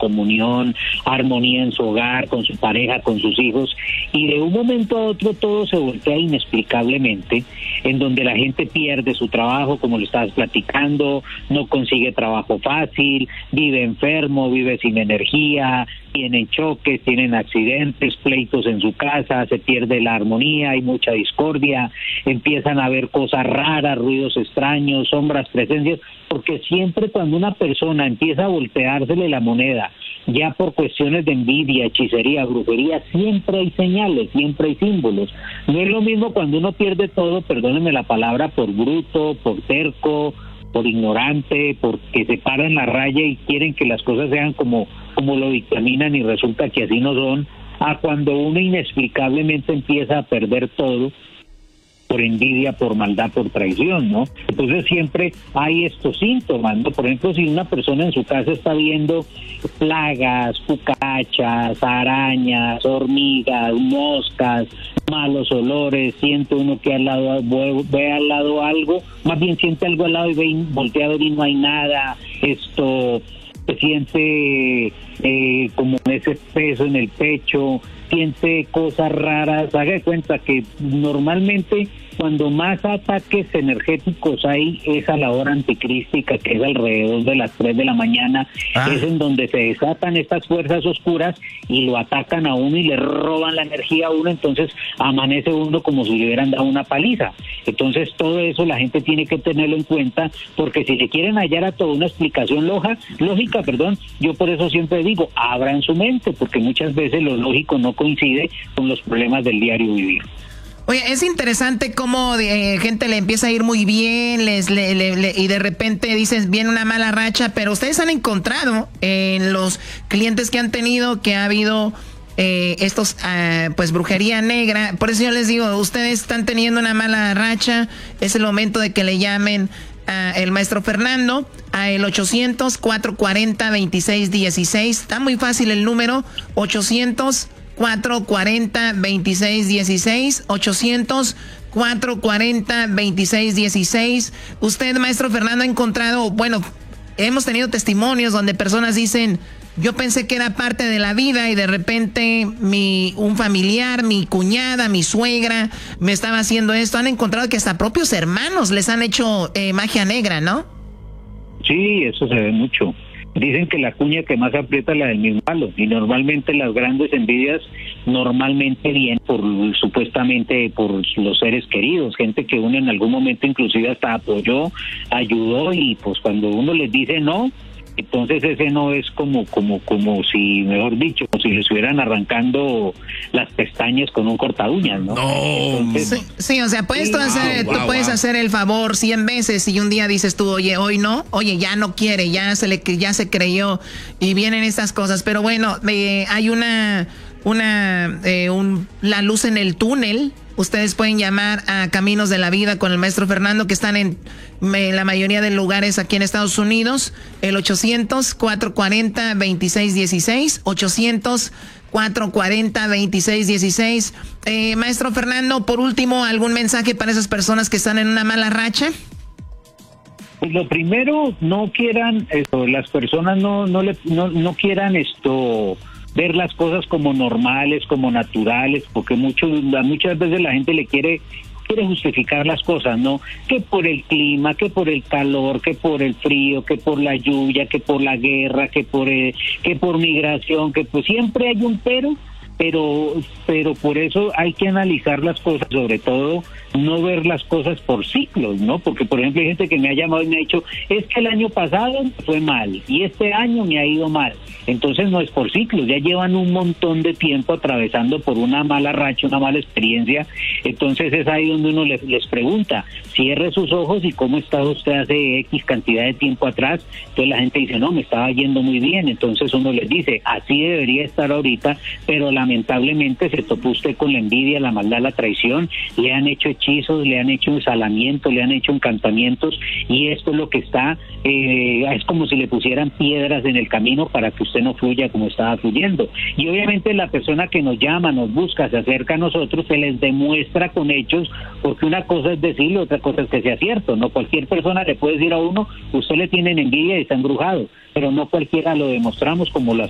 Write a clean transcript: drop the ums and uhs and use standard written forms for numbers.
comunión, armonía en su hogar, con su pareja, con sus hijos, y de un momento a otro todo se voltea inexplicablemente, en donde la gente pierde su trabajo, como lo estabas platicando, no consigue trabajo fácil, vive enfermo, vive sin energía, tienen choques, tienen accidentes, pleitos en su casa, se pierde la armonía, hay mucha discordia, empiezan a ver cosas raras, ruidos extraños, sombras, presencias, porque siempre cuando una persona empieza a volteársele la moneda, ya por cuestiones de envidia, hechicería, brujería, siempre hay señales, siempre hay símbolos. No es lo mismo cuando uno pierde todo, perdónenme la palabra, por bruto, por terco, por ignorante, porque se paran la raya y quieren que las cosas sean como lo dictaminan y resulta que así no son, a cuando uno inexplicablemente empieza a perder todo por envidia, por maldad, por traición, ¿no? Entonces siempre hay estos síntomas, ¿no? Por ejemplo, si una persona en su casa está viendo plagas, cucarachas, arañas, hormigas, moscas, malos olores, siente uno que al lado ve al lado algo, más bien siente algo al lado y voltea a ver y no hay nada, se siente como ese peso en el pecho, siente cosas raras. Haga de cuenta que normalmente cuando más ataques energéticos hay es a la hora anticrística, que es alrededor de las 3 de la mañana, es en donde se desatan estas fuerzas oscuras y lo atacan a uno y le roban la energía a uno, entonces amanece uno como si le hubieran dado una paliza. Entonces todo eso la gente tiene que tenerlo en cuenta, porque si le quieren hallar a todo una explicación lógica, yo por eso siempre digo, abran su mente, porque muchas veces lo lógico no coincide con los problemas del diario vivir. Oye, es interesante cómo gente le empieza a ir muy bien, y de repente dices, viene una mala racha, pero ustedes han encontrado en los clientes que han tenido que ha habido pues brujería negra. Por eso yo les digo, ustedes están teniendo una mala racha, es el momento de que le llamen a el maestro Fernando a el 800-440-2616. Está muy fácil el número, 800-440-2616, 800-440-2616. Usted, maestro Fernando, ha encontrado, bueno, hemos tenido testimonios donde personas dicen, yo pensé que era parte de la vida y de repente un familiar, mi cuñada, mi suegra, me estaba haciendo esto. Han encontrado que hasta propios hermanos les han hecho magia negra, ¿no? Sí, eso se ve mucho. Dicen que la cuña que más aprieta es la del mismo palo, y normalmente las grandes envidias vienen supuestamente por los seres queridos, gente que uno en algún momento inclusive hasta apoyó, ayudó, y pues cuando uno les dice no, entonces ese no es como si, mejor dicho, como si le estuvieran arrancando las pestañas con un corta uñas, ¿no? Entonces, sí, o sea, puedes tú hacer el favor 100 veces y un día dices tú, oye, hoy no, oye, ya no quiere, ya se creyó, y vienen estas cosas. Pero bueno, hay la luz en el túnel. Ustedes pueden llamar a Caminos de la Vida con el maestro Fernando, que están en la mayoría de lugares aquí en Estados Unidos. El 800-440-2616, 800-440-2616. Maestro Fernando, por último, ¿algún mensaje para esas personas que están en una mala racha? Pues lo primero, no quieran las personas no quieran ver las cosas como normales, como naturales, porque muchas veces la gente le quiere justificar las cosas, ¿no? Que por el clima, que por el calor, que por el frío, que por la lluvia, que por la guerra, que por migración, que pues siempre hay un pero por eso hay que analizar las cosas, sobre todo no ver las cosas por ciclos, ¿no? Porque, por ejemplo, hay gente que me ha llamado y me ha dicho, es que el año pasado fue mal y este año me ha ido mal. Entonces no es por ciclos, ya llevan un montón de tiempo atravesando por una mala racha, una mala experiencia. Entonces es ahí donde uno les pregunta, cierre sus ojos y cómo estaba usted hace X cantidad de tiempo atrás. Entonces la gente dice, no, me estaba yendo muy bien. Entonces uno les dice, así debería estar ahorita, pero lamentablemente se topó usted con la envidia, la maldad, la traición, le han hecho hechizos, le han hecho ensalamiento, le han hecho encantamientos, y esto es lo que está, es como si le pusieran piedras en el camino para que usted no fluya como estaba fluyendo. Y obviamente la persona que nos llama, nos busca, se acerca a nosotros, se les demuestra con hechos, porque una cosa es decirlo, otra cosa es que sea cierto, no cualquier persona le puede decir a uno, usted le tienen envidia y está embrujado, pero no cualquiera lo demostramos como lo